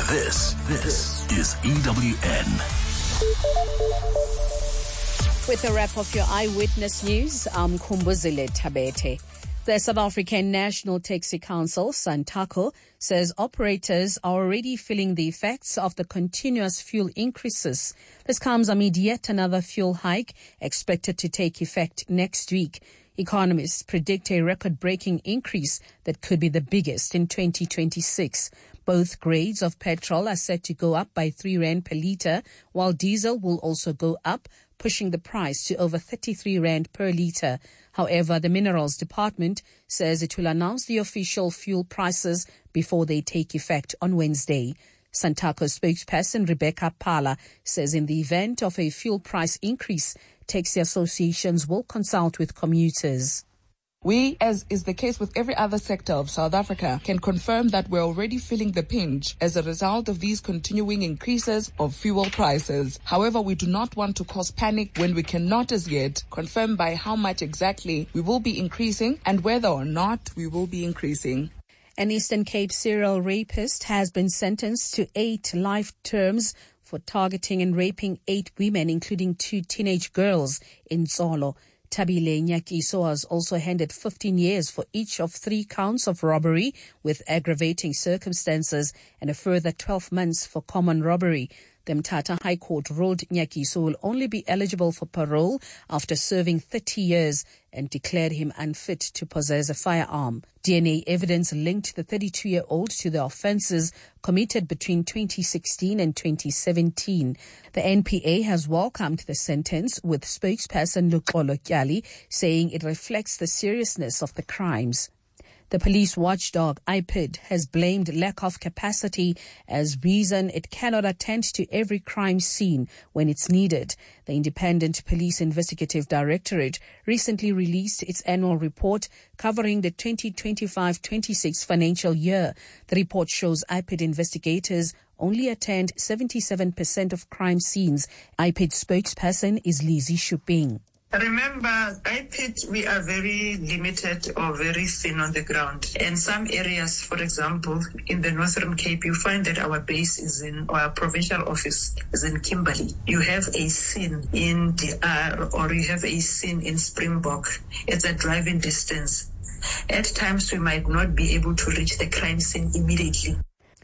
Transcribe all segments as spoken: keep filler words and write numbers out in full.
This, this is E W N. With a wrap of your Eyewitness News, I'm Kumbuzile Tabete. The South African National Taxi Council, SANTACO, says operators are already feeling the effects of the continuous fuel increases. This comes amid yet another fuel hike expected to take effect next week. Economists predict a record-breaking increase that could be the biggest in twenty twenty-six. Both grades of petrol are set to go up by three rand per litre, while diesel will also go up, pushing the price to over thirty-three rand per litre. However, the Minerals Department says it will announce the official fuel prices before they take effect on Wednesday. SANTACO spokesperson Rebecca Pala says in the event of a fuel price increase, taxi associations will consult with commuters. We, as is the case with every other sector of South Africa, can confirm that we're already feeling the pinch as a result of these continuing increases of fuel prices. However, we do not want to cause panic when we cannot as yet confirm by how much exactly we will be increasing and whether or not we will be increasing. An Eastern Cape serial rapist has been sentenced to eight life terms for targeting and raping eight women, including two teenage girls in Zolo. Tabile Nyakiso was also handed fifteen years for each of three counts of robbery with aggravating circumstances and a further twelve months for common robbery. The Mthatha High Court ruled Nyakiso will only be eligible for parole after serving thirty years and declared him unfit to possess a firearm. D N A evidence linked the thirty-two-year-old to the offences committed between twenty sixteen and twenty seventeen. The N P A has welcomed the sentence, with spokesperson Luxolo Kyali saying it reflects the seriousness of the crimes. The police watchdog I P I D has blamed lack of capacity as reason it cannot attend to every crime scene when it's needed. The Independent Police Investigative Directorate recently released its annual report covering the twenty twenty-five twenty-six financial year. The report shows I P I D investigators only attend seventy-seven percent of crime scenes. I P I D spokesperson is Lizzie Shuping. Remember, I P I D, we are very limited or very thin on the ground. And some areas, for example, in the Northern Cape, you find that our base is in, our provincial office is in Kimberley. You have a scene in D R or you have a scene in Springbok. It's a driving distance. At times, we might not be able to reach the crime scene immediately.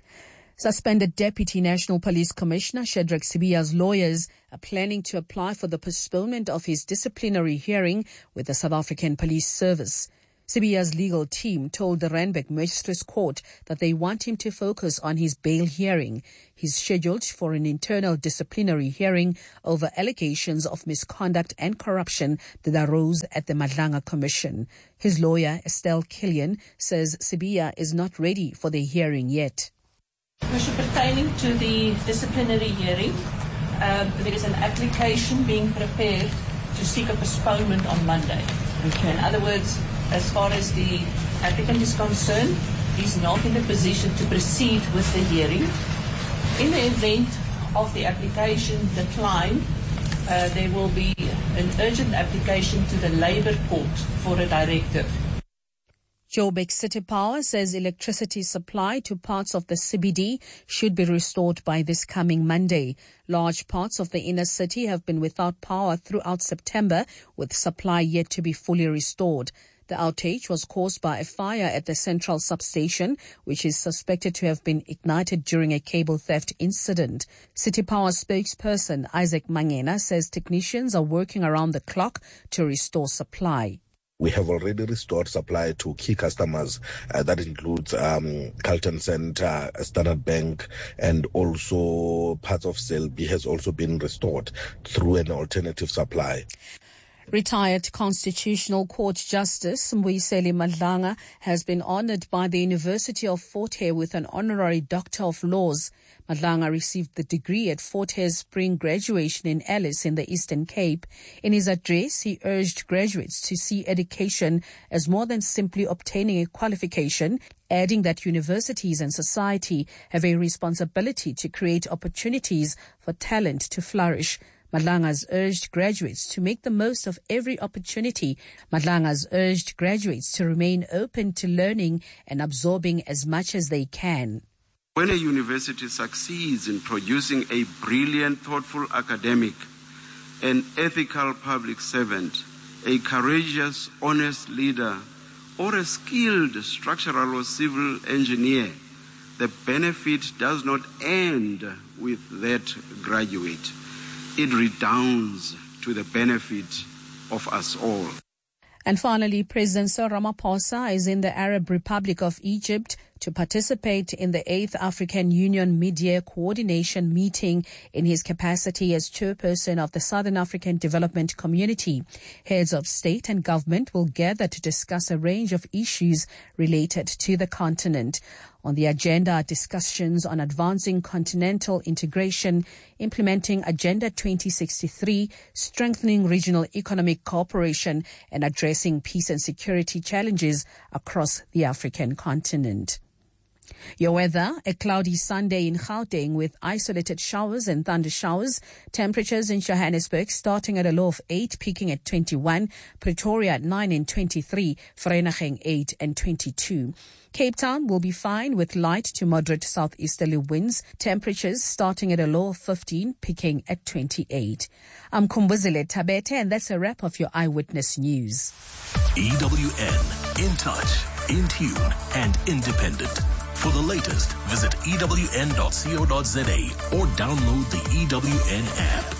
Suspended Deputy National Police Commissioner Shadrack Sibiya's lawyers are planning to apply for the postponement of his disciplinary hearing with the South African Police Service. Sibiya's legal team told the Randburg Magistrates Court that they want him to focus on his bail hearing. He's scheduled for an internal disciplinary hearing over allegations of misconduct and corruption that arose at the Madlanga Commission. His lawyer, Estelle Killian, says Sibiya is not ready for the hearing yet. Commissioner, pertaining to the disciplinary hearing, uh, there is an application being prepared to seek a postponement on Monday. Okay. In other words, as far as the applicant is concerned, he's not in a position to proceed with the hearing. In the event of the application decline, uh, there will be an urgent application to the Labour Court for a directive. Joburg City Power says electricity supply to parts of the C B D should be restored by this coming Monday. Large parts of the inner city have been without power throughout September, with supply yet to be fully restored. The outage was caused by a fire at the central substation, which is suspected to have been ignited during a cable theft incident. City Power spokesperson Isaac Mangena says technicians are working around the clock to restore supply. We have already restored supply to key customers. Uh, that includes um, Carlton Center, Standard Bank, and also parts of Selby has also been restored through an alternative supply. Retired Constitutional Court Justice Mbuyiseli Madlanga has been honored by the University of Fort Hare with an honorary Doctor of Laws. Madlanga received the degree at Fort Hare's spring graduation in Alice in the Eastern Cape. In his address, he urged graduates to see education as more than simply obtaining a qualification, adding that universities and society have a responsibility to create opportunities for talent to flourish. Madlanga has urged graduates to make the most of every opportunity. Madlanga has urged graduates to remain open to learning and absorbing as much as they can. When a university succeeds in producing a brilliant, thoughtful academic, an ethical public servant, a courageous, honest leader, or a skilled structural or civil engineer, the benefit does not end with that graduate. It redounds to the benefit of us all. And finally, President Cyril Ramaphosa is in the Arab Republic of Egypt to participate in the eighth African Union Mid-Year Coordination Meeting in his capacity as chairperson of the Southern African Development Community. Heads of state and government will gather to discuss a range of issues related to the continent. On the agenda are discussions on advancing continental integration, implementing Agenda twenty sixty-three, strengthening regional economic cooperation, and addressing peace and security challenges across the African continent. Your weather, a cloudy Sunday in Gauteng with isolated showers and thunder showers. Temperatures in Johannesburg starting at a low of eight, peaking at twenty-one. Pretoria at nine and twenty-three. Vereeniging eight and twenty-two. Cape Town will be fine with light to moderate southeasterly winds. Temperatures starting at a low of fifteen, peaking at twenty-eight. I'm Kumbuzile Tabete, and that's a wrap of your Eyewitness News. E W N, in touch, in tune, and independent. For the latest, visit E W N dot co dot za or download the E W N app.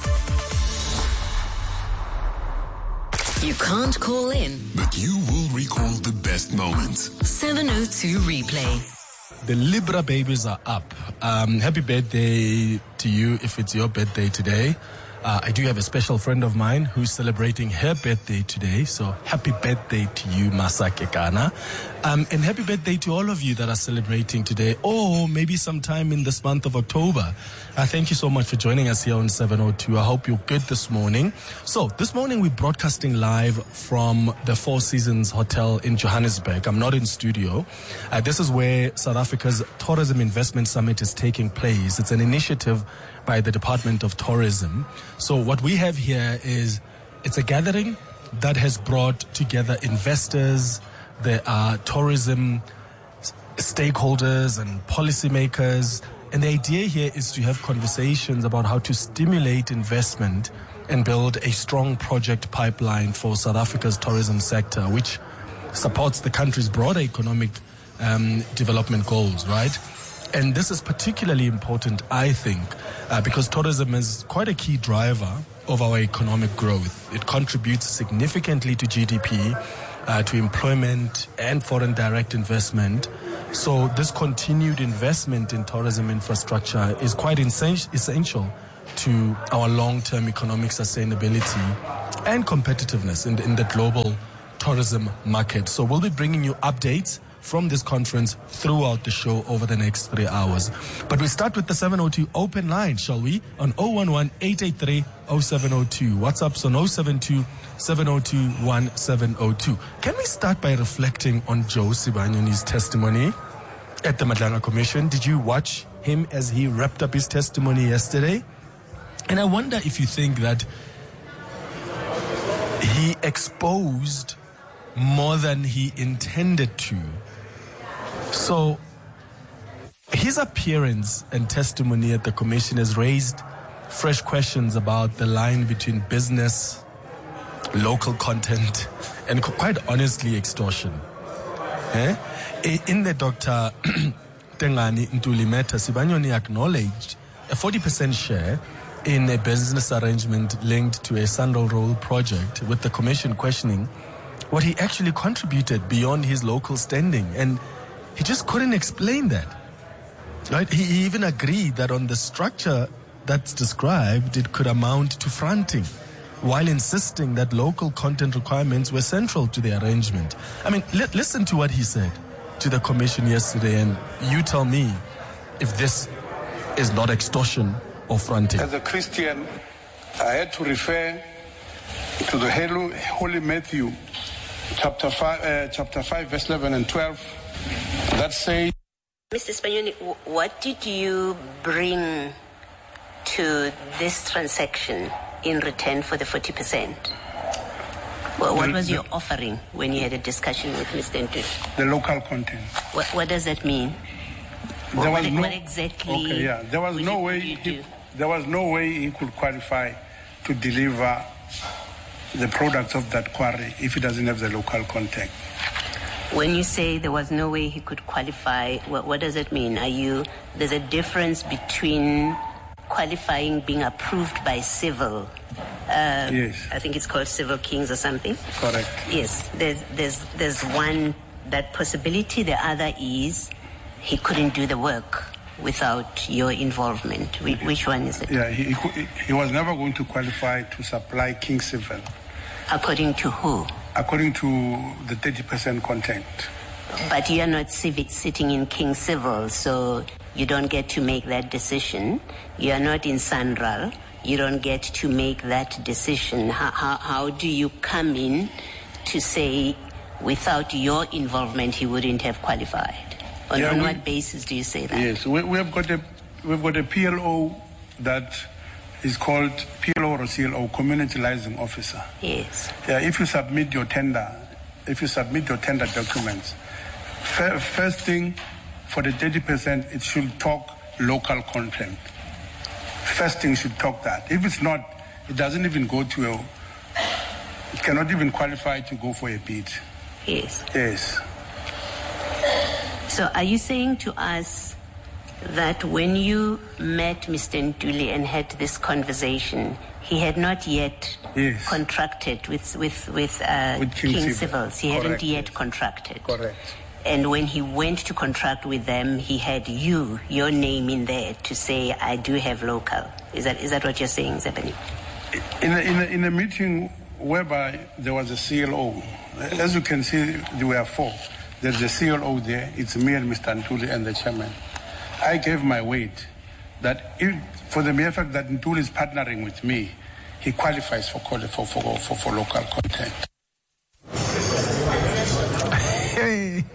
You can't call in, but you will recall the best moments. seven oh two Replay. The Libra babies are up. Um, happy birthday to you if it's your birthday today. Uh, I do have a special friend of mine who's celebrating her birthday today. So happy birthday to you, Masake Kana. Um, and happy birthday to all of you that are celebrating today, or maybe sometime in this month of October. Uh, thank you so much for joining us here on seven oh two. I hope you're good this morning. So this morning we're broadcasting live from the Four Seasons Hotel in Johannesburg. I'm not in studio. Uh, this is where South Africa's Tourism Investment Summit is taking place. It's an initiative by the Department of Tourism. So what we have here is, it's a gathering that has brought together investors, there are tourism stakeholders and policymakers, and the idea here is to have conversations about how to stimulate investment and build a strong project pipeline for South Africa's tourism sector, which supports the country's broader economic um, development goals, right? And this is particularly important, I think, uh, because tourism is quite a key driver of our economic growth. It contributes significantly to G D P, uh, to employment and foreign direct investment. So this continued investment in tourism infrastructure is quite essential to our long-term economic sustainability and competitiveness in the, in the global tourism market. So we'll be bringing you updates from this conference throughout the show over the next three hours. But we start with the seven oh two open line, shall we? On oh one one, eight eight three, oh seven oh two. WhatsApp's on oh seven two, seven oh two, one seven oh two. Can we start by reflecting on Joe Sibanyoni's testimony at the Madlanga Commission? Did you watch him as he wrapped up his testimony yesterday? And I wonder if you think that he exposed more than he intended to. So his appearance and testimony at the commission has raised fresh questions about the line between business, local content, and quite honestly, extortion. Eh? In the Doctor Tengani Ntulimeta, Sibanyoni acknowledged a forty percent share in a business arrangement linked to a Sandal Roll project, with the commission questioning what he actually contributed beyond his local standing. And he just couldn't explain that. Right? He even agreed that on the structure that's described, it could amount to fronting, while insisting that local content requirements were central to the arrangement. I mean, li- listen to what he said to the commission yesterday, and you tell me if this is not extortion or fronting. As a Christian, I had to refer to the Holy Matthew, chapter five, uh, chapter five, verse eleven and twelve, that says, Mister Sibanyoni, what did you bring to this transaction in return for the forty percent? Well, what was your offering when you had a discussion with Mister Ntu? The local content. What, what does that mean? There was what, no, what exactly? Okay, yeah. There was no way. He, there was no way he could qualify to deliver the products of that quarry if he doesn't have the local contact. When you say there was no way he could qualify, what, what does it mean? Are you? There's a difference between qualifying being approved by civil. Uh, yes. I think it's called Civil Kings or something. Correct. Yes. There's there's there's one that possibility. The other is he couldn't do the work without your involvement. Which, which one is it? Yeah, he, he he was never going to qualify to supply King Civil. According to who? According to the thirty percent content. But you're not civic sitting in King Civil, so you don't get to make that decision. You're not in Sanral. You don't get to make that decision. How, how, how do you come in to say without your involvement he wouldn't have qualified? On, yeah, on we, what basis do you say that? Yes, we, we have got a we've got a P L O that is called P L O or C L O, Community Liaison Officer. Yes. Yeah, if you submit your tender, if you submit your tender documents, f- first thing for the thirty percent, it should talk local content. First thing should talk that. If it's not, it doesn't even go to a, it cannot even qualify to go for a bid. Yes. Yes. So are you saying to us that when you met Mister Ntuli and had this conversation, he had not yet yes. contracted with with with, uh, with King, King Civil. Civils? He Correct. hadn't yet contracted. Correct. And when he went to contract with them, he had you, your name in there to say, I do have local. Is that is that what you're saying, Zebani? In a, in, a, in a meeting whereby there was a C L O, as you can see, there were four. There's a C L O there. It's me and Mister Ntuli and the chairman. I gave my weight that if, for the mere fact that Ntuli is partnering with me, he qualifies for for for, for, for local content. Hey,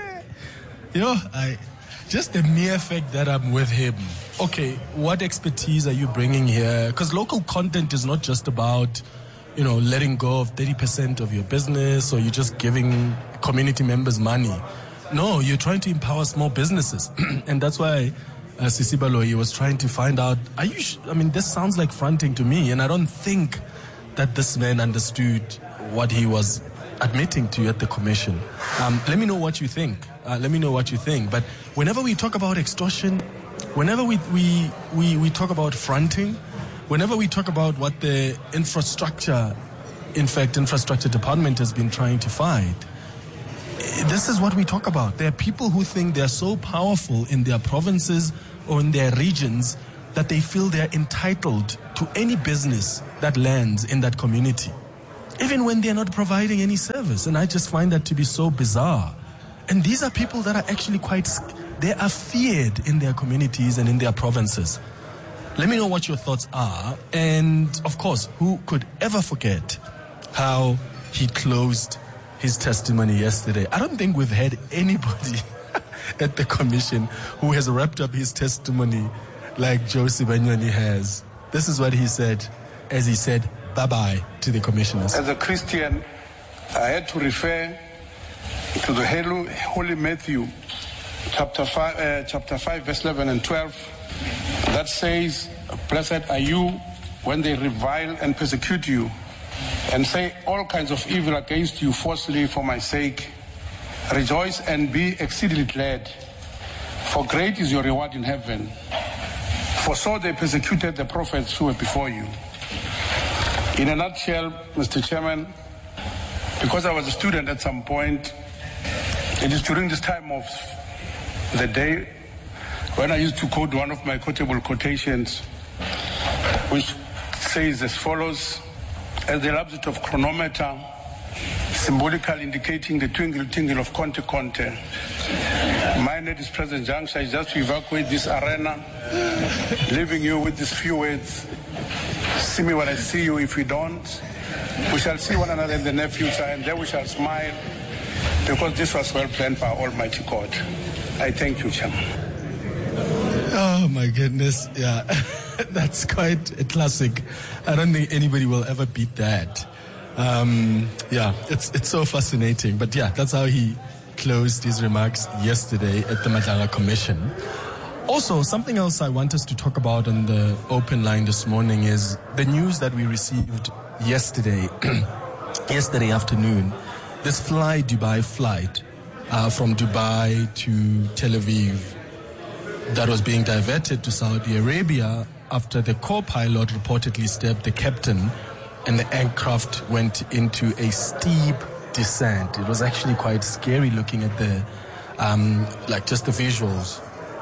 yo, I just the mere fact that I'm with him. Okay, what expertise are you bringing here? Because local content is not just about, you know, letting go of thirty percent of your business or you're just giving community members money. No, you're trying to empower small businesses. And that's why uh, Sisi Baloyi was trying to find out, are you, sh- I mean, this sounds like fronting to me. And I don't think that this man understood what he was admitting to at the commission. Um, let me know what you think. Uh, let me know what you think. But whenever we talk about extortion, whenever we, we, we, we talk about fronting, whenever we talk about what the infrastructure, in fact, infrastructure department has been trying to fight, this is what we talk about. There are people who think they're so powerful in their provinces or in their regions that they feel they're entitled to any business that lands in that community, even when they're not providing any service. And I just find that to be so bizarre. And these are people that are actually quite, they are feared in their communities and in their provinces. Let me know what your thoughts are. And of course, who could ever forget how he closed his testimony yesterday? I don't think we've had anybody at the commission who has wrapped up his testimony like Josie Banyoni has. This is what he said as he said bye-bye to the commissioners. As a Christian, I had to refer to the Holy Matthew, chapter five, uh, chapter five, verse eleven and twelve, that says, "Blessed are you when they revile and persecute you, and say all kinds of evil against you falsely for my sake. Rejoice and be exceedingly glad, for great is your reward in heaven. For so they persecuted the prophets who were before you." In a nutshell, Mister Chairman, because I was a student at some point, it is during this time of the day when I used to quote one of my quotable quotations, which says as follows: "As the lapse of chronometer, symbolically indicating the twinkle tingle of Conte Conte, my at this present juncture is just to evacuate this arena, leaving you with these few words: see me when I see you. If we don't, we shall see one another in the near future, and then we shall smile, because this was well planned by Almighty God." I thank you, Chairman. Oh my goodness, yeah. That's quite a classic. I don't think anybody will ever beat that. Um, yeah, it's it's so fascinating. But yeah, that's how he closed his remarks yesterday at the Madlanga Commission. Also, something else I want us to talk about on the open line this morning is the news that we received yesterday, yesterday afternoon. This Fly Dubai flight uh, from Dubai to Tel Aviv that was being diverted to Saudi Arabia after the co-pilot reportedly stabbed the captain and the aircraft went into a steep descent. It was actually quite scary looking at the, um, like just the visuals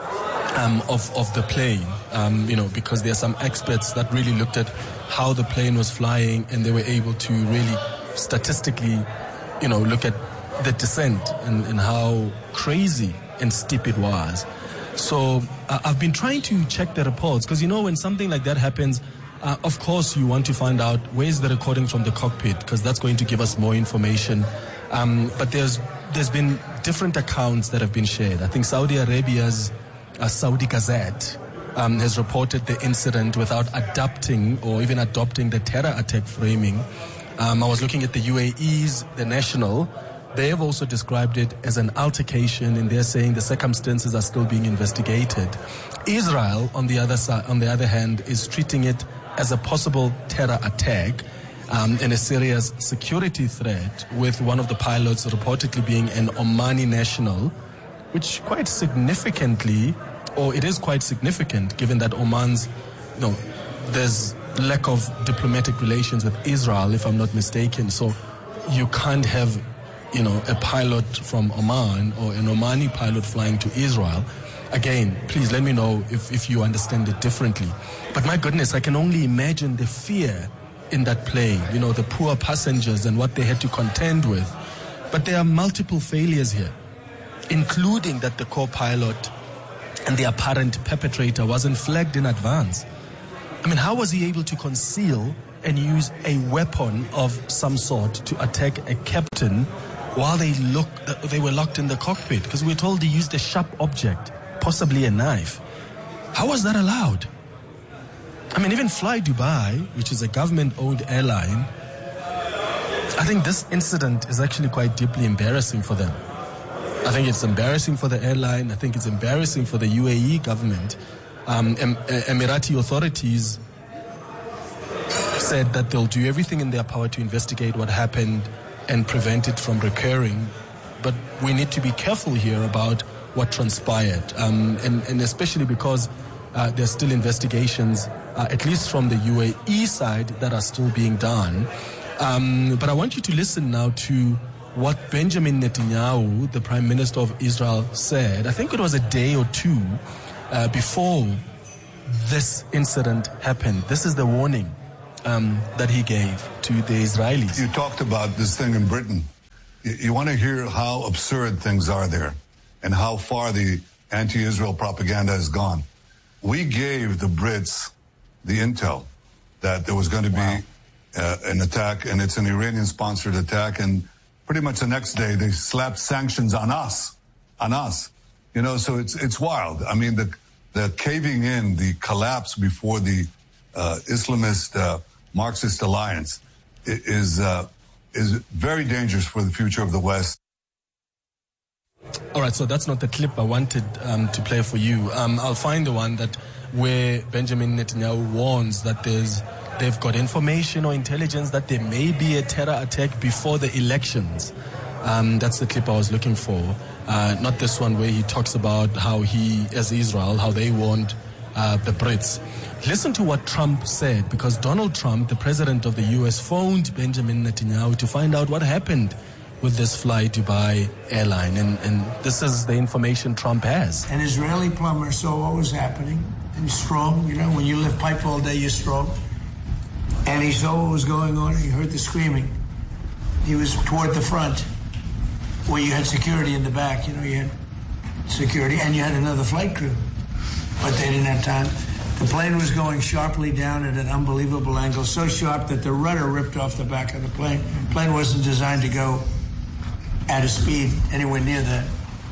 um, of, of the plane, um, you know, because there are some experts that really looked at how the plane was flying and they were able to really statistically, you know, look at the descent and, and how crazy and steep it was. So uh, I've been trying to check the reports because, you know, when something like that happens, uh, of course you want to find out where's the recording from the cockpit because that's going to give us more information. Um, but there's there's been different accounts that have been shared. I think Saudi Arabia's uh, Saudi Gazette um, has reported the incident without adapting or even adopting the terror attack framing. Um, I was looking at the U A E's, the National. They have also described it as an altercation, and they're saying the circumstances are still being investigated. Israel, on the other side, on the other hand, is treating it as a possible terror attack um, and a serious security threat, with one of the pilots reportedly being an Omani national, which quite significantly, or it is quite significant, given that Oman's, you know, there's lack of diplomatic relations with Israel, if I'm not mistaken. So you can't have, you know, a pilot from Oman or an Omani pilot flying to Israel. Again, please let me know if, if you understand it differently. But my goodness, I can only imagine the fear in that plane, you know, the poor passengers and what they had to contend with. But there are multiple failures here, including that the co-pilot and the apparent perpetrator wasn't flagged in advance. I mean, how was he able to conceal and use a weapon of some sort to attack a captain while they look, they were locked in the cockpit? Because we were told he used a sharp object, possibly a knife. How was that allowed? I mean, even Fly Dubai, which is a government-owned airline, I think this incident is actually quite deeply embarrassing for them. I think it's embarrassing for the airline. I think it's embarrassing for the U A E government. Um, em- Emirati authorities said that they'll do everything in their power to investigate what happened and prevent it from recurring. But we need to be careful here about what transpired, um, and, and especially because uh, there's still investigations, uh, at least from the U A E side, that are still being done. Um, but I want you to listen now to what Benjamin Netanyahu, the Prime Minister of Israel, said. I think it was a day or two uh, before this incident happened. This is the warning Um, that he gave to the Israelis. You talked about this thing in Britain. You, you want to hear how absurd things are there and how far the anti-Israel propaganda has gone. We gave the Brits the intel that there was going to be wow. uh, an attack, and it's an Iranian-sponsored attack, and pretty much the next day they slapped sanctions on us, on us. You know, so it's it's wild. I mean, the the caving in, the collapse before the uh, Islamist uh, Marxist alliance is uh, is very dangerous for the future of the West. All right, so that's not the clip I wanted um, to play for you. Um, I'll find the one that where Benjamin Netanyahu warns that there's they've got information or intelligence that there may be a terror attack before the elections. Um, that's the clip I was looking for. Uh, not this one where he talks about how he, as Israel, how they warned uh, the Brits. Listen to what Trump said, because Donald Trump, the president of the U S, phoned Benjamin Netanyahu to find out what happened with this Fly Dubai airline. And, and this is the information Trump has. An Israeli plumber saw what was happening and strong. You know, when you lift pipe all day, you're strong. And he saw what was going on. He heard the screaming. He was toward the front, where you had security in the back. You know, you had security, and you had another flight crew. But they didn't have time. The plane was going sharply down at an unbelievable angle, so sharp that the rudder ripped off the back of the plane. The plane wasn't designed to go at a speed anywhere near that.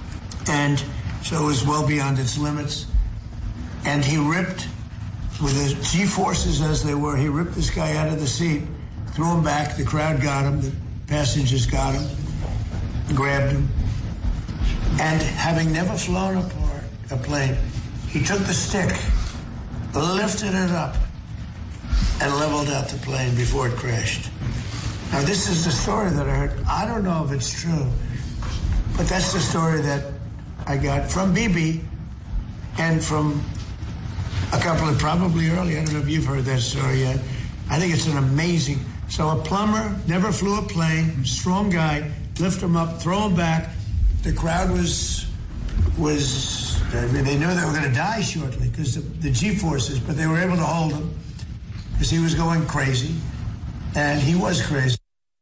And so it was well beyond its limits. And he ripped, with the G-forces as they were, he ripped this guy out of the seat, threw him back. The crowd got him. The passengers got him, grabbed him. And having never flown a, part, a plane, He took the stick, lifted it up, and leveled out the plane before it crashed. Now, this is the story that I heard. I don't know if it's true, but that's the story that I got from Bibi and from a couple of probably early. I don't know if you've heard that story yet. I think it's an amazing. So a plumber never flew a plane, strong guy, lift him up, throw him back. The crowd was was they knew they were going to die shortly because the, the G-forces, but they were able to hold him because he was going crazy, and he was crazy.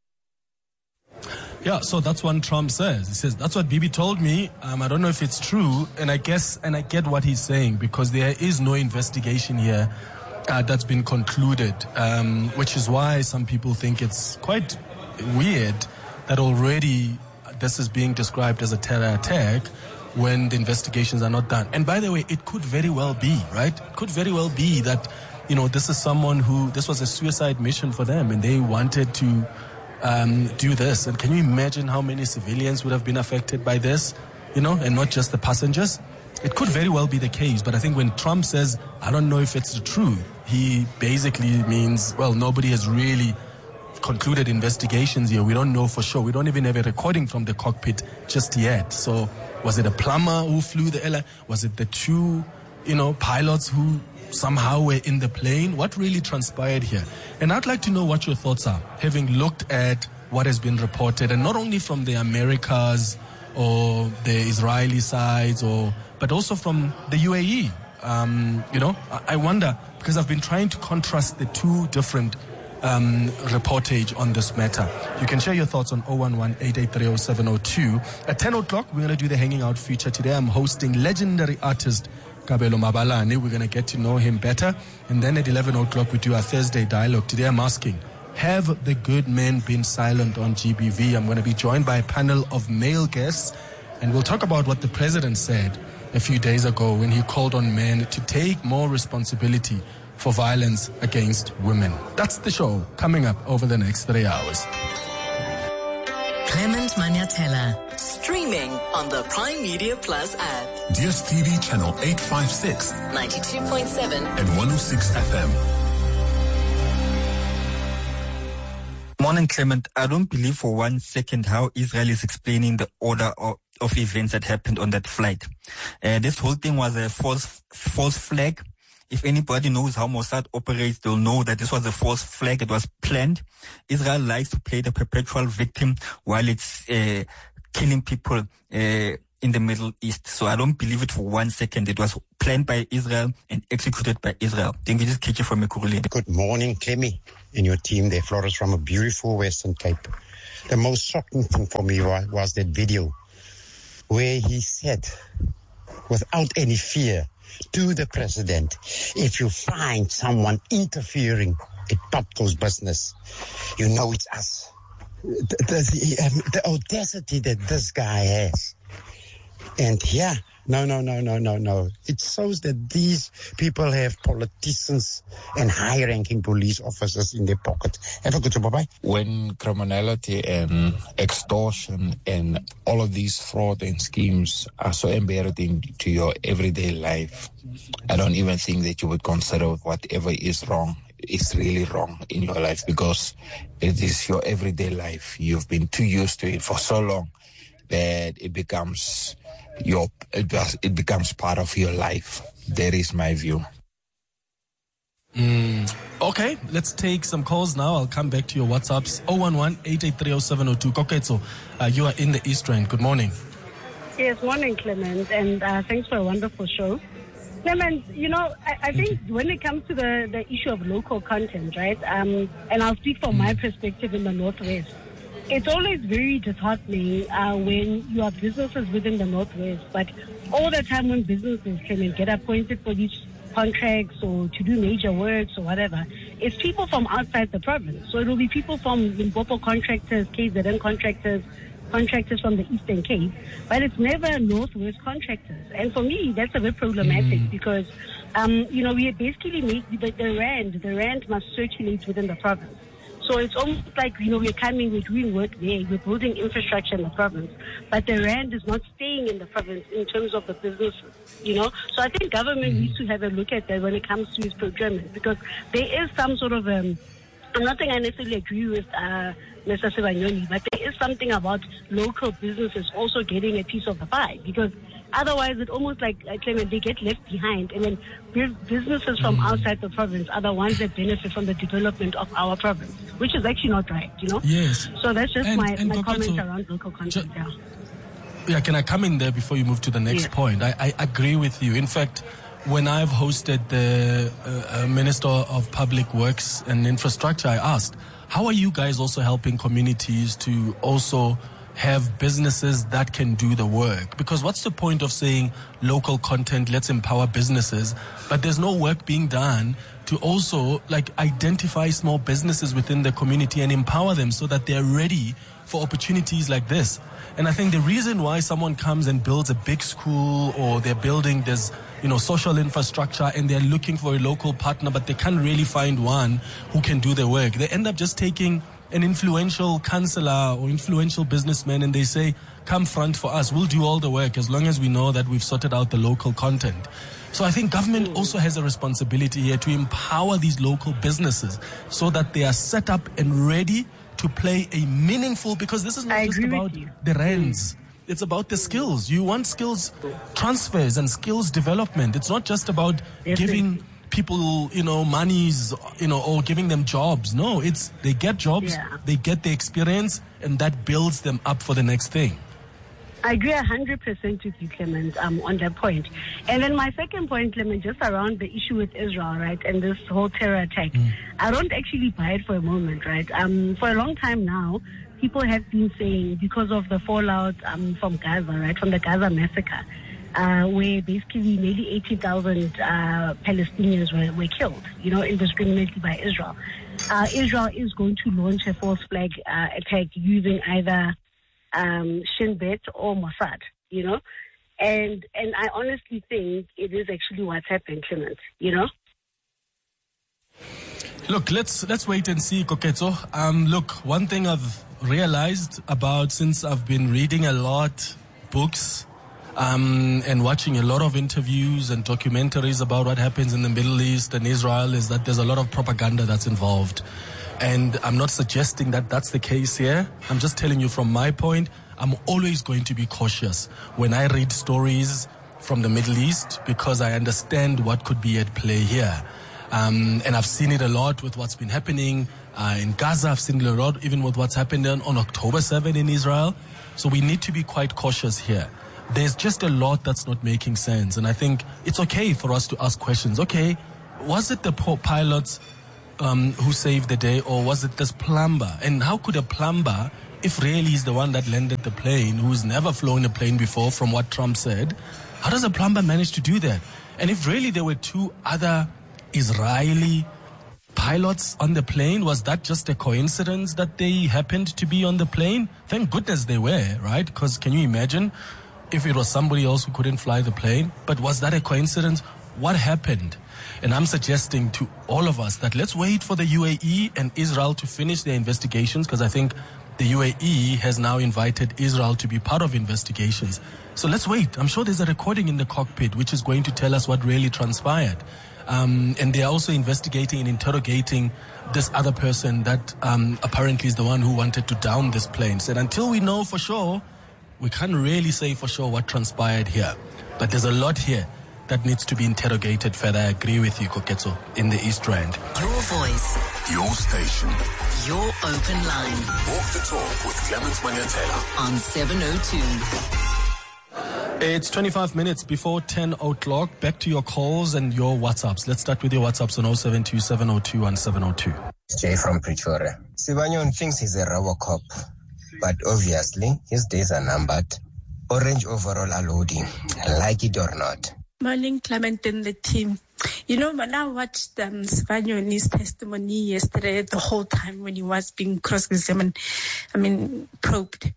Yeah, so that's what Trump says. He says, that's what Bibi told me. Um, I don't know if it's true. And I guess, and I get what he's saying, because there is no investigation here uh, that's been concluded, um, which is why some people think it's quite weird that already this is being described as a terror attack when the investigations are not done. And by the way, it could very well be, right? It could very well be that, you know, this is someone who, this was a suicide mission for them and they wanted to Um, do this. And can you imagine how many civilians would have been affected by this, you know, and not just the passengers? It could very well be the case, but I think when Trump says, I don't know if it's the truth, he basically means, well, nobody has really concluded investigations here. We don't know for sure. We don't even have a recording from the cockpit just yet. So was it a plumber who flew the airline? Was it the two, you know, pilots who somehow were in the plane? What really transpired here? And I'd like to know what your thoughts are, having looked at what has been reported, and not only from the Americas or the Israeli sides, or but also from the U A E. Um, you know, I, I wonder, because I've been trying to contrast the two different um, reportage on this matter. You can share your thoughts on zero one one, eight eight three, zero seven zero two. At ten o'clock, we're going to do the Hanging Out feature. Today I'm hosting legendary artist Kabelo Mabalane. We're going to get to know him better. And then at eleven o'clock, we do our Thursday dialogue. Today I'm asking, have the good men been silent on G B V? I'm going to be joined by a panel of male guests, and we'll talk about what the president said a few days ago when he called on men to take more responsibility for violence against women. That's the show coming up over the next three hours. Clement Maniatella, streaming on the Prime Media Plus app. D S T V channel eight fifty-six, ninety-two point seven, and one oh six F M. Morning, Clement. I don't believe for one second how Israel is explaining the order of, of events that happened on that flight. Uh, this whole thing was a false, false flag. If anybody knows how Mossad operates, they'll know that this was a false flag. It was planned. Israel likes to play the perpetual victim while it's uh, killing people uh, in the Middle East. So I don't believe it for one second. It was planned by Israel and executed by Israel. Thank you. Just catch you from Ekurhuleni. Good morning, Clemmy, and your team there, Flores, from a beautiful Western Cape. The most shocking thing for me was, was that video where he said, without any fear, to the president, if you find someone interfering in Papco's business, you know it's us. The, the, um, the audacity that this guy has. And yeah, no, no, no, no, no, no. It shows that these people have politicians and high-ranking police officers in their pocket. Have a good day, bye-bye. When criminality and extortion and all of these fraud and schemes are so embedded into your everyday life, I don't even think that you would consider whatever is wrong is really wrong in your life, because it is your everyday life. You've been too used to it for so long that it becomes your it, it becomes part of your life. That is my view. Mm. Okay, let's take some calls now. I'll come back to your WhatsApps. zero one one, eight eight three, zero seven zero two. Koketso, uh, you are in the East Rand. Good morning. Yes, morning, Clement, and uh, thanks for a wonderful show. Clement, you know, I, I think when it comes to the, the issue of local content, right, um, and I'll speak from my perspective in the Northwest, it's always very disheartening uh, when you have businesses within the Northwest, but all the time when businesses come and get appointed for these contracts or to do major works or whatever, it's people from outside the province. So it will be people from Limpopo contractors, K Z N contractors, contractors from the Eastern Cape, but it's never Northwest contractors. And for me, that's a bit problematic mm. because, um, you know, we basically make the, the rand, the rand must circulate within the province. So it's almost like, you know, we're coming, we're doing work there, we're building infrastructure in the province, but the rand is not staying in the province in terms of the businesses, you know. So I think government mm-hmm. needs to have a look at that when it comes to its procurement, because there is some sort of, um, I'm not saying I necessarily agree with uh, Mister Sibanyoni, but there is something about local businesses also getting a piece of the pie, because otherwise it almost like, uh, Clement, they get left behind, and then businesses from outside the province are the ones that benefit from the development of our province, which is actually not right, you know? Yes. So that's just and, my, and my comment so, around local content, yeah. Yeah, can I come in there before you move to the next yeah. point? I, I agree with you. In fact, when I've hosted the uh, uh, Minister of Public Works and Infrastructure, I asked, how are you guys also helping communities to also have businesses that can do the work? Because what's the point of saying local content, let's empower businesses, but there's no work being done to also like identify small businesses within the community and empower them so that they're ready for opportunities like this. And I think the reason why someone comes and builds a big school, or they're building this, you know, social infrastructure, and they're looking for a local partner, but they can't really find one who can do the work, they end up just taking an influential councillor or influential businessman and they say, come front for us, we'll do all the work as long as we know that we've sorted out the local content. So I think government also has a responsibility here to empower these local businesses so that they are set up and ready to play a meaningful, because this is not just about the rands. It's about the skills. You want skills transfers and skills development. It's not just about yes, giving people, you know, monies, you know, or giving them jobs. No, it's they get jobs, yeah. they get the experience, and that builds them up for the next thing. I agree one hundred percent with you, Clement, um, on that point. And then my second point, Clement, just around the issue with Israel, right, and this whole terror attack. Mm. I don't actually buy it for a moment, right? Um, for a long time now, people have been saying, because of the fallout um, from Gaza, right, from the Gaza massacre, uh, where basically nearly eighty thousand uh, Palestinians were, were killed, you know, indiscriminately by Israel. Uh, Israel is going to launch a false flag uh, attack using either um, Shin Bet or Mossad, you know, and and I honestly think it is actually what's happened, Clement, you know. Look, let's let's wait and see, Koketso. Um, look, one thing I've realized about, since I've been reading a lot books um, and watching a lot of interviews and documentaries about what happens in the Middle East and Israel, is that there's a lot of propaganda that's involved. And I'm not suggesting that that's the case here. I'm just telling you from my point, I'm always going to be cautious when I read stories from the Middle East, because I understand what could be at play here. Um, and I've seen it a lot with what's been happening uh, in Gaza. I've seen it a lot even with what's happened on, on October seventh in Israel. So we need to be quite cautious here. There's just a lot that's not making sense. And I think it's okay for us to ask questions. Okay, was it the pilots um, who saved the day, or was it this plumber? And how could a plumber, if really he's the one that landed the plane, who's never flown a plane before, from what Trump said, how does a plumber manage to do that? And if really there were two other Israeli pilots on the plane, was that just a coincidence that they happened to be on the plane? Thank goodness they were, right? Because can you imagine if it was somebody else who couldn't fly the plane? But was that a coincidence? What happened? And I'm suggesting to all of us that let's wait for the U A E and Israel to finish their investigations, because I think the U A E has now invited Israel to be part of investigations. So let's wait. I'm sure there's a recording in the cockpit which is going to tell us what really transpired. Um, and they're also investigating and interrogating this other person that um, apparently is the one who wanted to down this plane. Said until we know for sure, we can't really say for sure what transpired here. But there's a lot here that needs to be interrogated further. I agree with you, Koketso, in the East Rand. Your voice. Your station. Your open line. Walk the talk with Clement Manyatela. On seven oh two. It's twenty-five minutes before ten o'clock. Back to your calls and your WhatsApps. Let's start with your WhatsApps on oh seven two, seven oh two, one seven oh two. It's Jay from Pretoria. Sibanyon thinks he's a Robocop, but obviously his days are numbered. Orange overall are loading, like it or not. Morning, Clement and the team. You know, when I watched um, Sibanyoni's testimony yesterday, the whole time when he was being cross-examined, I mean, probed,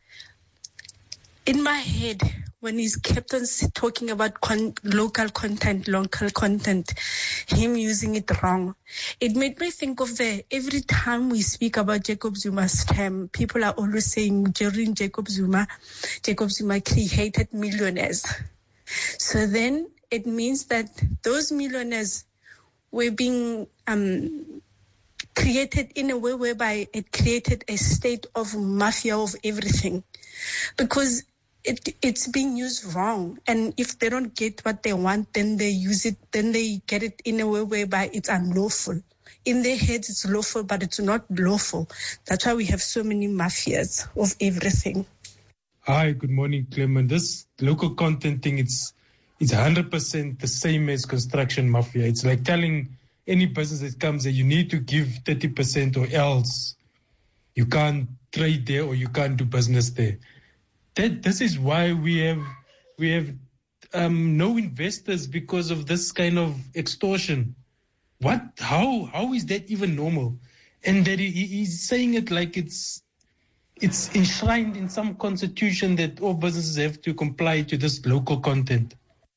in my head, when he's kept on talking about con- local content, local content, him using it wrong. It made me think of the, every time we speak about Jacob Zuma's term, people are always saying during Jacob Zuma, Jacob Zuma created millionaires. So then it means that those millionaires were being um, created in a way whereby it created a state of mafia of everything. Because it it's being used wrong. And if they don't get what they want, then they use it, then they get it in a way whereby it's unlawful. In their heads, it's lawful, but it's not lawful. That's why we have so many mafias of everything. Hi, good morning, Clement. This local content thing, it's it's one hundred percent the same as construction mafia. It's like telling any business that comes there, you need to give thirty percent or else you can't trade there or you can't do business there. That this is why we have we have um, no investors because of this kind of extortion. What? How? How is that even normal? And that he, he's saying it like it's it's enshrined in some constitution that all businesses have to comply to this local content.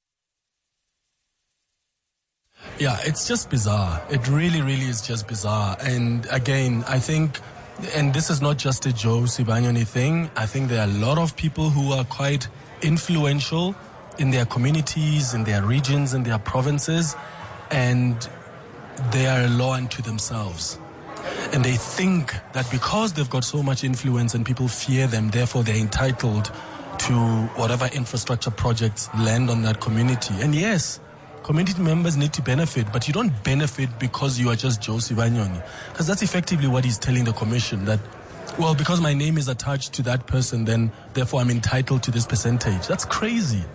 Yeah, it's just bizarre. It really, really is just bizarre. And again, I think, and this is not just a Joe Sibanyoni thing, I think there are a lot of people who are quite influential in their communities, in their regions, in their provinces, and they are a law unto themselves. And they think that because they've got so much influence and people fear them, therefore they're entitled to whatever infrastructure projects land on that community. And yes, community members need to benefit, but you don't benefit because you are just Joe Sibanyoni. Because that's effectively what he's telling the commission, that, well, because my name is attached to that person, then therefore I'm entitled to this percentage. That's crazy.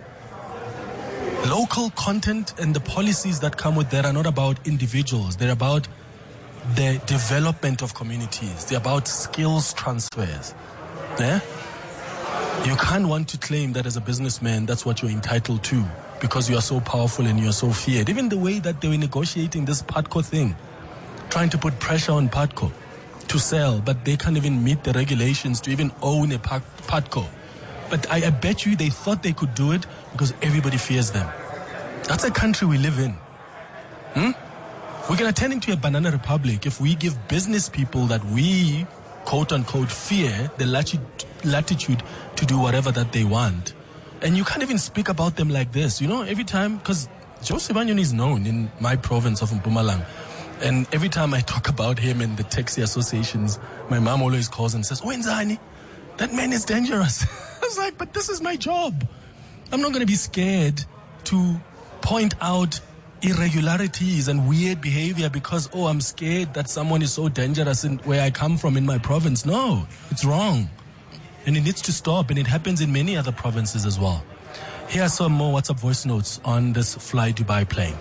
Local content and the policies that come with that are not about individuals. They're about the development of communities. They're about skills transfers. Yeah? You can't want to claim that as a businessman, that's what you're entitled to because you are so powerful and you're so feared. Even the way that they were negotiating this PATCO thing, trying to put pressure on PATCO to sell, but they can't even meet the regulations to even own a PATCO. But I, I bet you they thought they could do it because everybody fears them. That's a country we live in. Hmm? We're going to turn into a banana republic if we give business people that we, quote-unquote, fear the lati- latitude to do whatever that they want. And you can't even speak about them like this. You know, every time, because Joe Sibanyoni is known in my province of Mpumalanga. And every time I talk about him in the taxi associations, my mom always calls and says, Wenzani, that man is dangerous. I was like, but this is my job. I'm not going to be scared to point out irregularities and weird behavior because, oh, I'm scared that someone is so dangerous in where I come from in my province. No, it's wrong. And it needs to stop. And it happens in many other provinces as well. Here are some more WhatsApp voice notes on this Fly Dubai plane.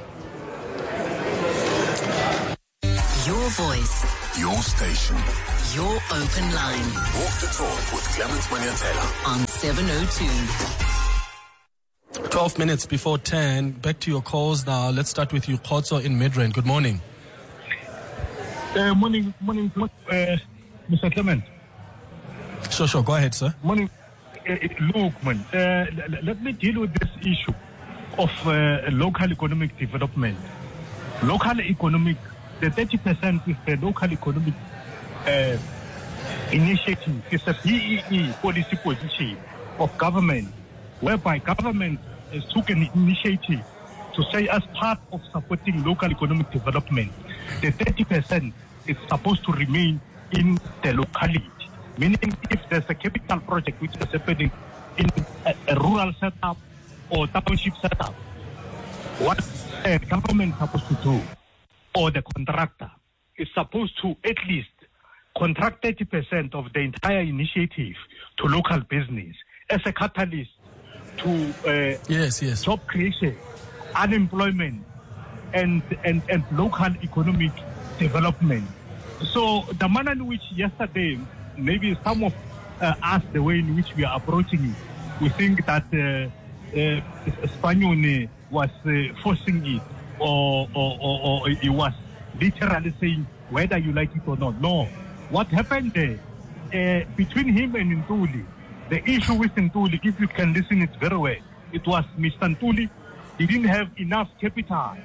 Your voice. Your station. Your open line. Walk the talk with Clement Manyatela. On seven oh two. twelve minutes before ten. Back to your calls now. Let's start with you, Khotso in Midrand. Good morning. Uh, morning, morning, uh, Mister Clement. Sure, sure. Go ahead, sir. Morning. Uh, look, man, uh, let me deal with this issue of uh, local economic development. Local economic, the thirty percent is the local economic uh, initiative. It's a P E E policy position of government, whereby government has took an initiative to say as part of supporting local economic development, the thirty percent is supposed to remain in the locality. Meaning if there's a capital project which is happening in a, a rural setup or township setup, what the government is supposed to do, or the contractor, is supposed to at least contract thirty percent of the entire initiative to local business as a catalyst to uh, yes, yes. job creation, unemployment, and, and, and local economic development. So the manner in which yesterday, maybe some of uh, us, the way in which we are approaching it, we think that uh, uh, Sibanyoni was uh, forcing it, or, or, or, or he was literally saying whether you like it or not. No. What happened there, uh, between him and Ntuli, the issue with Ntuli, if you can listen it very well, it was Mister Ntuli, he didn't have enough capital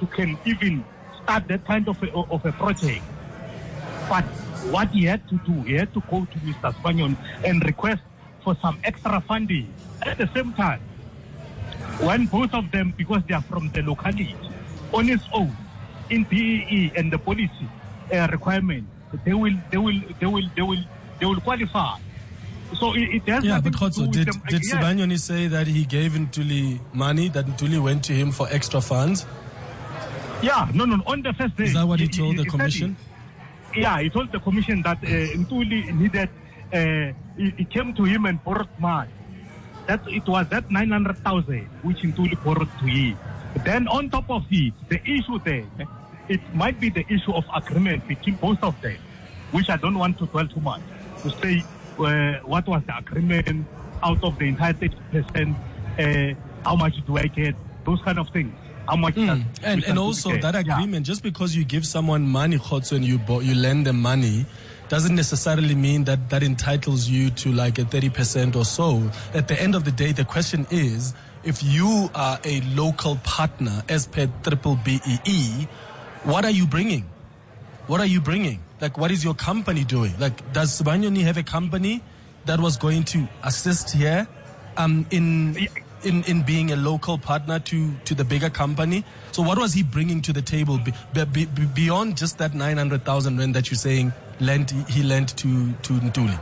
to can even start that kind of a, of a project. But what he had to do, he had to go to Mister Sibanyoni and request for some extra funding. At the same time, when both of them, because they are from the locality, on its own, in P E E and the policy uh, requirement, they will, they will, they will, they will, they will qualify. So it, it has yeah, nothing but to Khotso, do did, with them. did Yes. Sibanyoni say that he gave Ntuli money, that Ntuli went to him for extra funds? Yeah, no, no, on the first day. Is that what he, he told he, the he commission? Said he, yeah, he told the commission that uh, Ntuli needed, uh, he, he came to him and borrowed money. That it was that nine hundred thousand which Ntuli borrowed to him. Then on top of it, the issue there, it might be the issue of agreement between both of them, which I don't want to dwell too much. To say uh, what was the agreement out of the entire thirty percent, uh, how much do I get, those kind of things. How much Mm. does And Mister and also Ntuli that get? Yeah. agreement, just because you give someone money, Khotso, and you bo- you lend them money, doesn't necessarily mean that that entitles you to like a thirty percent or so. At the end of the day, the question is, if you are a local partner as per triple B E E, what are you bringing? What are you bringing? Like, what is your company doing? Like, does Sibanyoni have a company that was going to assist here um, in in in being a local partner to to the bigger company? So what was he bringing to the table be, be, be, beyond just that nine hundred thousand rand that you're saying lent he lent to to Ntuli?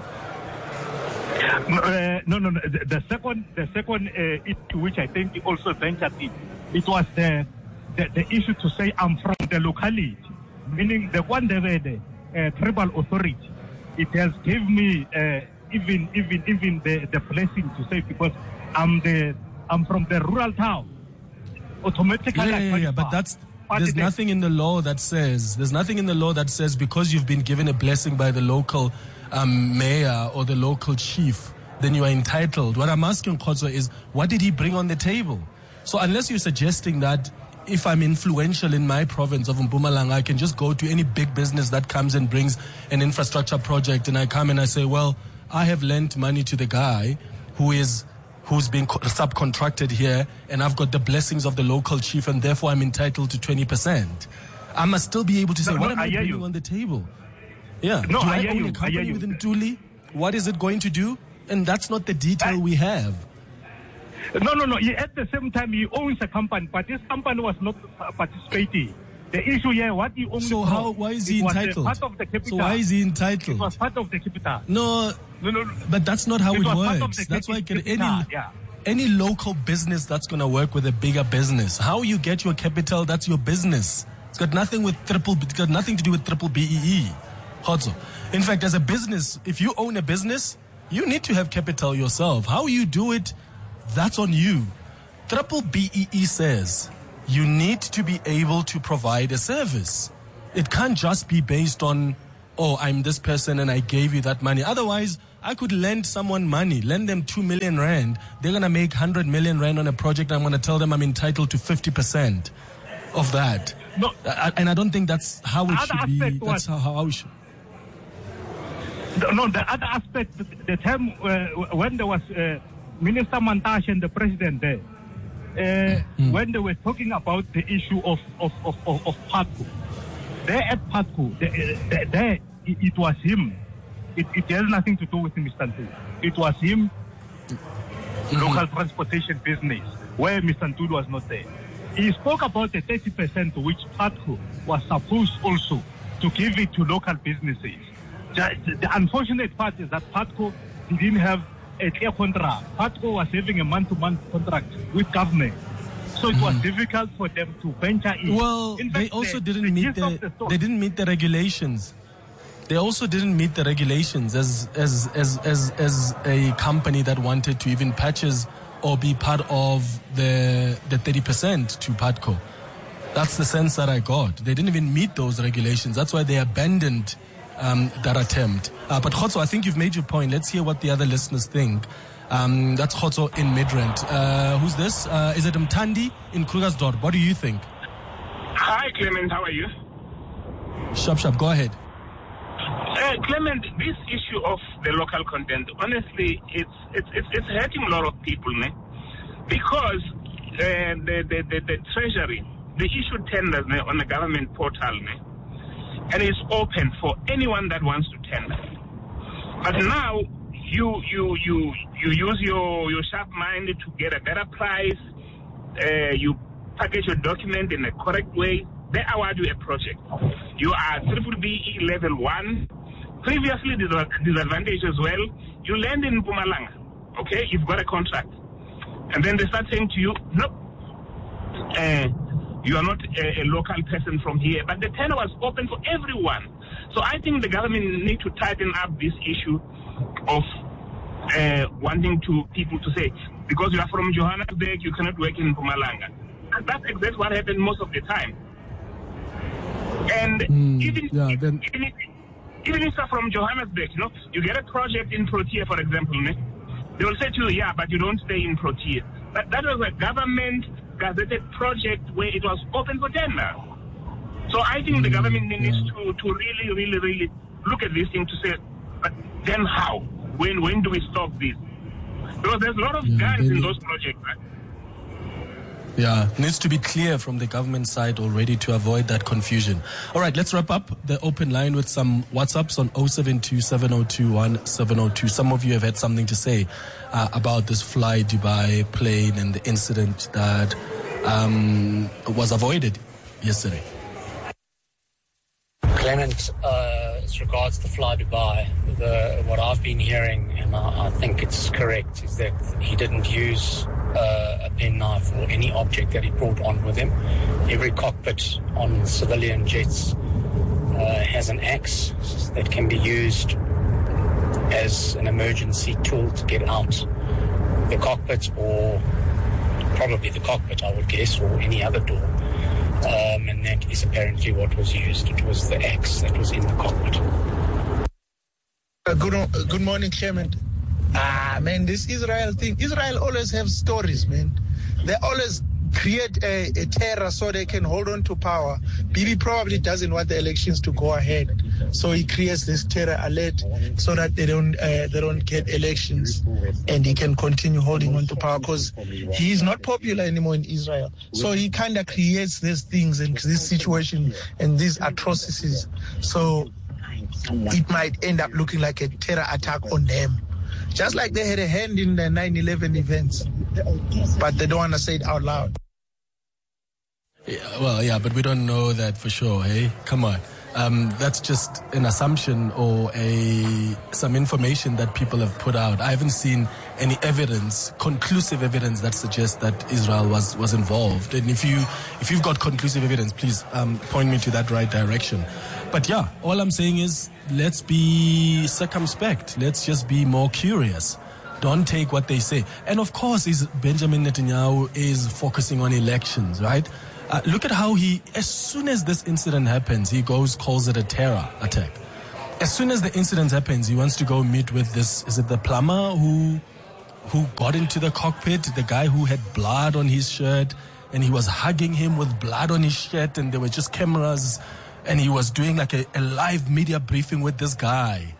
No, uh, no, no, no. The, the second, the second uh, issue, which I think he also ventured in, it was the, the the issue to say I'm from the locality, meaning the Kwandebele uh, tribal authority. It has given me uh, even even even the, the blessing to say because I'm the I'm from the rural town. Automatically, Yeah, I yeah, yeah, but qualify. that's But there's the- nothing in the law that says there's nothing in the law that says because you've been given a blessing by the local um, mayor or the local chief, then you are entitled. What I'm asking Khotso is, what did he bring on the table? So unless you're suggesting that if I'm influential in my province of Mpumalanga, I can just go to any big business that comes and brings an infrastructure project, and I come and I say, well, I have lent money to the guy who is who's been co- subcontracted here, and I've got the blessings of the local chief, and therefore I'm entitled to twenty percent. I must still be able to say, No, what no, am I, I hear bringing you. on the table? Yeah. No, Do I I, hear own you. a I hear company you. within Ntuli? What is it going to do? And that's not the detail we have. No, no, no. He, at the same time, he owns a company, but this company was not uh, participating. The issue here, what he owns. So how? Why is he it was, uh, entitled? part of the capital. So why is he It entitled? was part of the capital. No, No, no, no. but that's not how It it, was part of works. the That's why can, capital, any yeah. any local business that's going to work with a bigger business. How you get your capital, that's your business. It's got nothing with triple. It's got nothing to do with triple B E E. Khotso. In fact, as a business, if you own a business, you need to have capital yourself. How you do it, that's on you. Triple B E E says you need to be able to provide a service. It can't just be based on, oh, I'm this person and I gave you that money. Otherwise, I could lend someone money, lend them two million rand. They're going to make one hundred million rand on a project. I'm going to tell them I'm entitled to fifty percent of that. No. I, and I don't think that's how it Other should be. aspect That's was- how, how it should. No, the other aspect, the, the time uh, when there was uh, Minister Mantashe and the president there, uh, Mm. when they were talking about the issue of of of of, of Patco, there at Patco, the, the, there it, it was him. It, it has nothing to do with Mister Ntuli. It was him, Mm-hmm. local transportation business, where Mister Ntuli was not there. He spoke about the thirty percent which Patco was supposed also to give it to local businesses. The, the unfortunate part is that Patco didn't have a clear contract. Patco was having a month-to-month contract with government. So it was difficult for them to venture in. Well, in they fact, also the, didn't the meet gist the, of the story- they didn't meet the regulations. They also didn't meet the regulations as as as as as a company that wanted to even purchase or be part of the the thirty percent to Patco. That's the sense that I got. They didn't even meet those regulations. That's why they abandoned um, that attempt. Uh, but Khotso, I think you've made your point. Let's hear what the other listeners think. Um, that's Khotso in Midrand. Uh, who's this? Uh, is it Mtandi in Krugersdorp? What do you think? Hi, Clement. How are you? Shop, shop. Go ahead. Uh, Clement, this issue of the local content, honestly, it's it's it's, it's hurting a lot of people, ne? Because uh, the, the, the the treasury, they issued tenders ne, on the government portal, ne, and it's open for anyone that wants to tender. But now you you you you use your your sharp mind to get a better price. Uh, you package your document in a correct way. They award you a project. You are triple B E level one. Previously disadvantaged as well. You land in Mpumalanga. Okay, you've got a contract, and then they start saying to you, nope. Uh, You are not a, a local person from here, but the tender was open for everyone. So I think the government need to tighten up this issue of uh, wanting to people to say, because you are from Johannesburg, you cannot work in Mpumalanga. And that's exactly what happened most of the time. And mm, even, yeah, then... even, if, even if you're from Johannesburg, you know, you get a project in Protea, for example, they will say to you, yeah, but you don't stay in Protea. But that was a government gazetted project where it was open for tender. So I think mm, the government needs yeah. to, to really, really, really look at this thing to say, but then how? When when do we stop this? Because there's a lot of yeah, guns in those projects, right? Yeah, needs to be clear from the government side already to avoid that confusion. All right, let's wrap up the open line with some WhatsApps on oh seven two, seven oh two, one seven oh two. Some of you have had something to say uh, about this Fly Dubai plane and the incident that um, was avoided yesterday. Clement, uh, as regards to Fly Dubai, the, what I've been hearing, and I, I think it's correct, is that he didn't use uh, a penknife or any object that he brought on with him. Every cockpit on civilian jets uh, has an axe that can be used as an emergency tool to get out the cockpit, or probably the cockpit, I would guess, or any other door. Um, and that is apparently what was used. It was the axe that was in the cockpit. Uh, good, uh, good morning, Clement. Ah, man, this Israel thing. Israel always have stories, man. They always create a, a terror so they can hold on to power. Bibi probably doesn't want the elections to go ahead, so he creates this terror alert so that they don't uh, they don't get elections, and he can continue holding on to power because he is not popular anymore in Israel. So he kind of creates these things and this situation and these atrocities. So it might end up looking like a terror attack on them. Just like they had a hand in the nine eleven events, but they don't want to say it out loud. Yeah, well, yeah, but we don't know that for sure, hey? Come on. Um, that's just an assumption or a some information that people have put out. I haven't seen any evidence, conclusive evidence that suggests that Israel was, was involved. And if you if you've got conclusive evidence, please um, point me to that right direction. But yeah, all I'm saying is let's be circumspect. Let's just be more curious. Don't take what they say. And of course, is Benjamin Netanyahu is focusing on elections, right? Uh, look at how he, as soon as this incident happens, he goes, calls it a terror attack. As soon as the incident happens, he wants to go meet with this, is it the plumber who who got into the cockpit, the guy who had blood on his shirt, and he was hugging him with blood on his shirt, and there were just cameras, and he was doing like a, a live media briefing with this guy.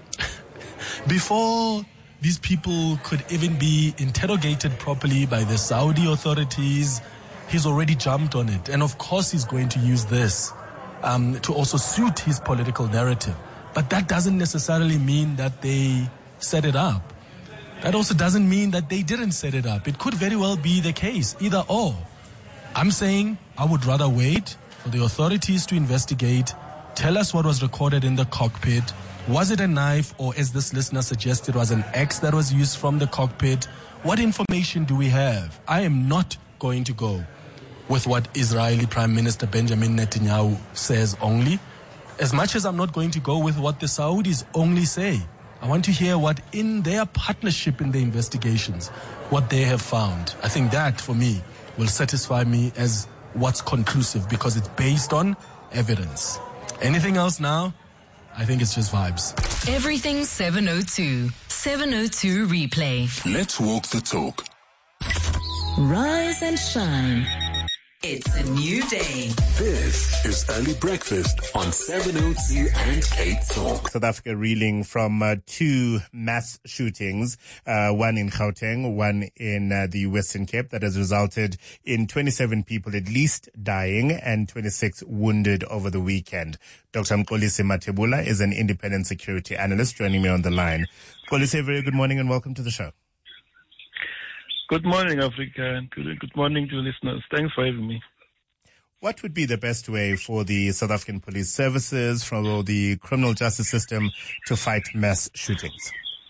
Before these people could even be interrogated properly by the Saudi authorities, he's already jumped on it. And of course he's going to use this um, to also suit his political narrative. But that doesn't necessarily mean that they set it up. That also doesn't mean that they didn't set it up. It could very well be the case, either or. I'm saying I would rather wait for the authorities to investigate, tell us what was recorded in the cockpit. Was it a knife, or as this listener suggested, was an axe that was used from the cockpit? What information do we have? I am not going to go with what Israeli Prime Minister Benjamin Netanyahu says only, as much as I'm not going to go with what the Saudis only say. I want to hear what in their partnership in the investigations, what they have found. I think that, for me, will satisfy me as what's conclusive, because it's based on evidence. Anything else now, I think it's just vibes. Everything seven oh two. seven oh two replay. Let's walk the talk. Rise and shine. It's a new day. This is Early Breakfast on seven oh two and Cape Talk. South Africa reeling from uh, two mass shootings, uh, one in Gauteng, one in uh, the Western Cape, that has resulted in twenty-seven people at least dying and twenty-six wounded over the weekend. Doctor Mxolisi Mathebula is an independent security analyst joining me on the line. Mxolisi, a very good morning and welcome to the show. Good morning, Africa, and good, good morning to listeners. Thanks for having me. What would be the best way for the South African police services, for the criminal justice system to fight mass shootings?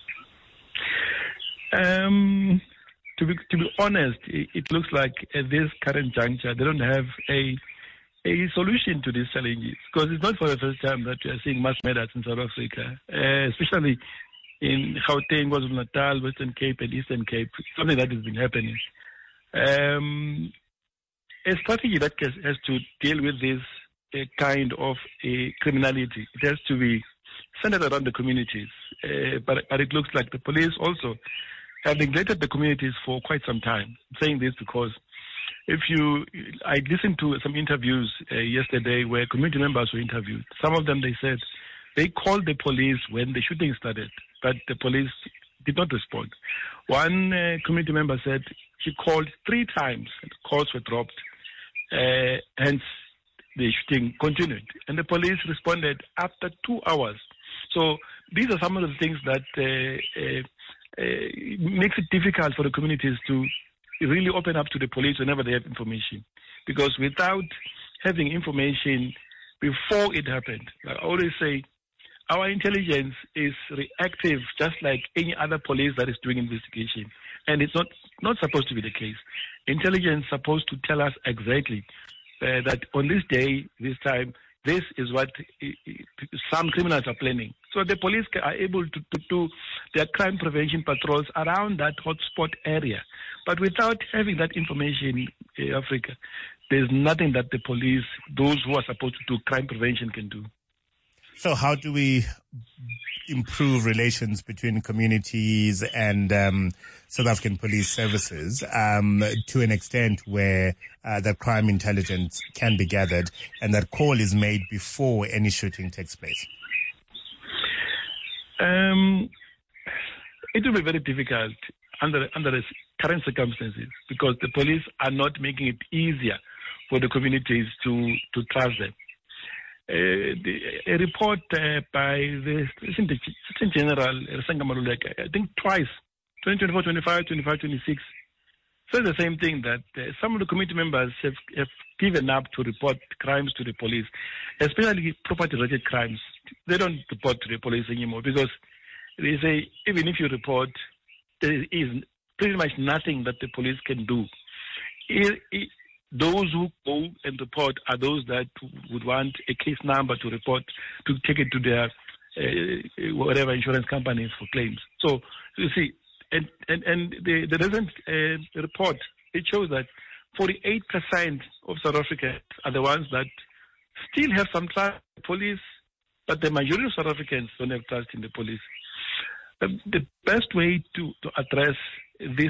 Um, to be to be honest, it, it looks like at this current juncture they don't have a a solution to these challenges, because it's not for the first time that we are seeing mass murders in South Africa, uh, especially in Gauteng, KwaZulu-Natal, Western Cape, and Eastern Cape. Something that has been happening. Um, a strategy that has to deal with this uh, kind of uh, criminality, it has to be centered around the communities. Uh, but, but it looks like the police also have neglected the communities for quite some time. I'm saying this because if you, I listened to some interviews uh, yesterday where community members were interviewed. Some of them, they said they called the police when the shooting started, but the police did not respond. One uh, community member said she called three times, and calls were dropped, uh, hence the shooting continued. And the police responded after two hours. So these are some of the things that uh, uh, uh, makes it difficult for the communities to really open up to the police whenever they have information. Because without having information before it happened, I always say, our intelligence is reactive just like any other police that is doing investigation. And it's not, not supposed to be the case. Intelligence is supposed to tell us exactly uh, that on this day, this time, this is what uh, some criminals are planning. So the police are able to, to do their crime prevention patrols around that hotspot area. But without having that information in Africa, there's nothing that the police, those who are supposed to do crime prevention, can do. So how do we improve relations between communities and um, South African police services um, to an extent where uh, that crime intelligence can be gathered and that call is made before any shooting takes place? Um, it will be very difficult under under the current circumstances because the police are not making it easier for the communities to, to trust them. Uh, the, a report uh, by the Assistant General, I think twice, twenty twenty-four, twenty-five, twenty-five, twenty-six, says the same thing, that uh, some of the community members have, have given up to report crimes to the police, especially property-related crimes. They don't report to the police anymore because they say even if you report, there is pretty much nothing that the police can do. It, it, Those who go and report are those that would want a case number to report, to take it to their uh, whatever insurance companies for claims. So you see, and and, and the, the recent uh, report, it shows that forty-eight percent of South Africans are the ones that still have some trust in the police, but the majority of South Africans don't have trust in the police. Um, the best way to, to address this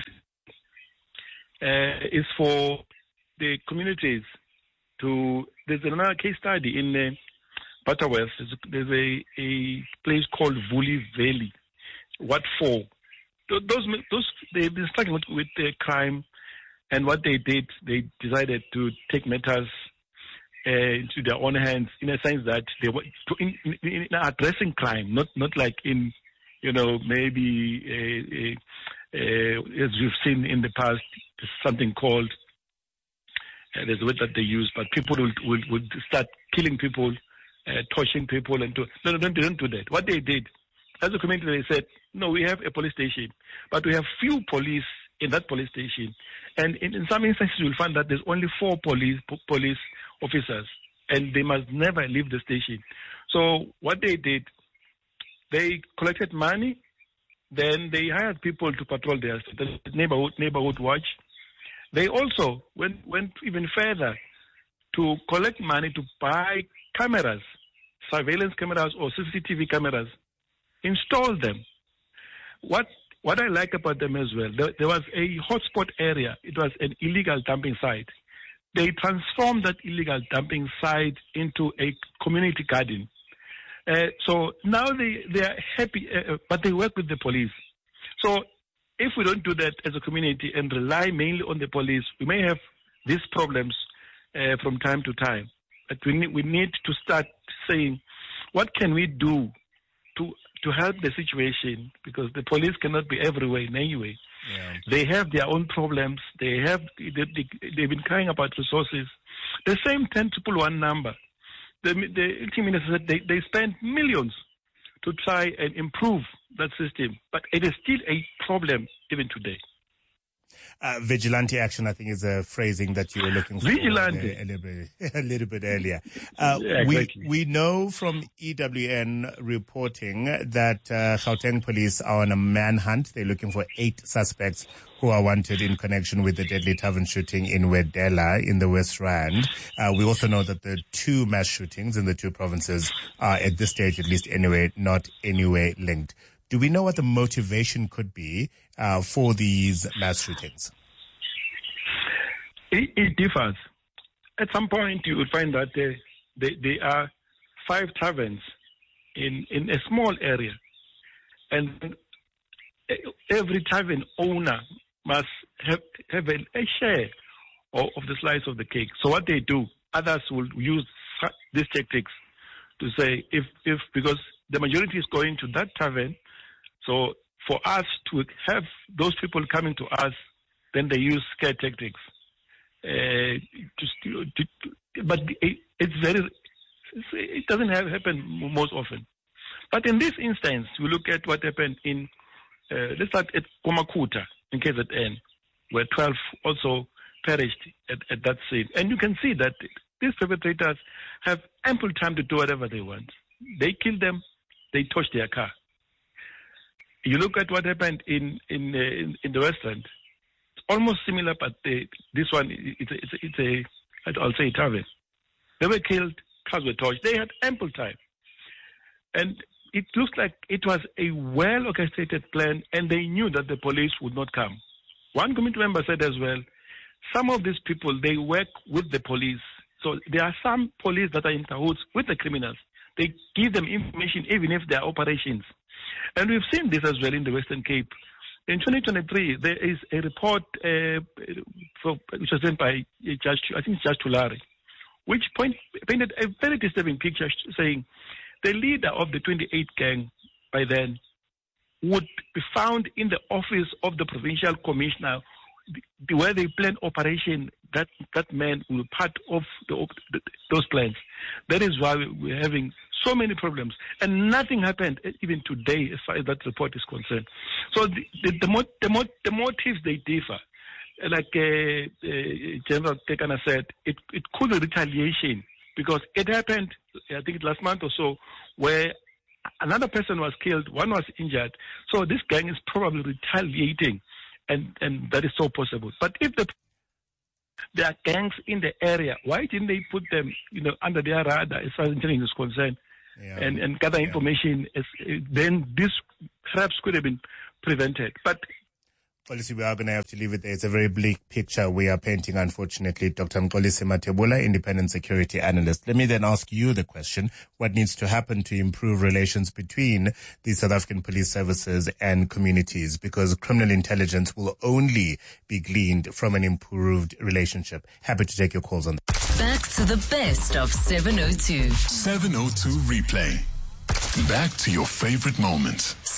uh, is for the communities to, there's another case study in uh, Butterworth. There's, there's a, a place called Vuli Valley. What for? Those, those, they've been struggling with, with uh, crime, and what they did, they decided to take matters uh, into their own hands, in a sense that they were to, in, in, in addressing crime, not not like in, you know, maybe uh, uh, uh, as we've seen in the past, something called, Uh, there's a word that they use, but people would, would, would start killing people, uh, torturing people, and to, no, no, don't, don't do that. What they did, as a community, they said, no, we have a police station, but we have few police in that police station. And in, in some instances, you'll find that there's only four police police officers, and they must never leave the station. So what they did, they collected money, then they hired people to patrol their neighborhood, neighborhood watch. They also went, went even further to collect money to buy cameras, surveillance cameras or C C T V cameras, install them. What what I like about them as well, there, there was a hotspot area. It was an illegal dumping site. they transformed that illegal dumping site into a community garden. Uh, so now they, they are happy, uh, but they work with the police. So if we don't do that as a community and rely mainly on the police, we may have these problems uh, from time to time. But we need, we need to start saying, what can we do to to help the situation? Because the police cannot be everywhere in any way. Yeah. They have their own problems. They have they, they, they've been crying about resources. The same ten triple one number. The the team minister said they, they spent millions to try and improve that system, but it is still a problem even today. Uh, vigilante action, I think, is a phrasing that you were looking for vigilante. A, a, little bit, a little bit earlier. Uh, yeah, exactly. we, we know from E W N reporting that uh, Gauteng police are on a manhunt. They're looking for eight suspects who are wanted in connection with the deadly tavern shooting in Wedella in the West Rand. Uh, we also know that the two mass shootings in the two provinces are, at this stage at least anyway, not anyway linked. Do we know what the motivation could be uh, for these mass shootings? It, it differs. At some point, you will find that there, there, there are five taverns in, in a small area. And every tavern owner must have, have a, a share of, of the slice of the cake. So what they do, others will use these tactics to say, if, if because the majority is going to that tavern, so for us to have those people coming to us, then they use scare tactics. Uh, to, to, to, but it, it's very, it doesn't have happen most often. But in this instance, we look at what happened in, uh, let's start at Komakuta in K Z N, where twelve also perished at, at that scene. And you can see that these perpetrators have ample time to do whatever they want. They kill them, they torch their car. You look at what happened in in uh, in, in the West End. It's almost similar, but they, this one it's a, it's a, it's a I'll say a tavern. They were killed, cars were torched. They had ample time, and it looks like it was a well orchestrated plan, and they knew that the police would not come. One committee member said as well, some of these people they work with the police, so there are some police that are in cahoots with the criminals. They give them information even if they are operations. And we've seen this as well in the Western Cape. In twenty twenty-three, there is a report uh, for, which was sent by Judge, I think Judge Tulare, which point, painted a very disturbing picture saying the leader of the twenty-eight gang by then would be found in the office of the provincial commissioner where they plan operation. That that man will be part of the, the, those plans. That is why we're having so many problems, and nothing happened even today as far as that report is concerned. So the the, the, mo- the, mo- the motives they differ. Like uh, uh, General Tekana said, it it could be retaliation because it happened. I think last month or so, where another person was killed, one was injured. So this gang is probably retaliating, and and that is so possible. But if the there are gangs in the area, why didn't they put them, you know, under their radar as far as intelligence is concerned, yeah. and, and gather yeah. information? As, then this perhaps could have been prevented. But Policy, we are going to have to leave it there. It's a very bleak picture we are painting, unfortunately. Doctor Mxolisi Mathebula, independent security analyst. Let me then ask you the question, what needs to happen to improve relations between the South African police services and communities? Because criminal intelligence will only be gleaned from an improved relationship. Happy to take your calls on that. Back to the best of seven oh two. seven oh two Replay. Back to your favorite moments.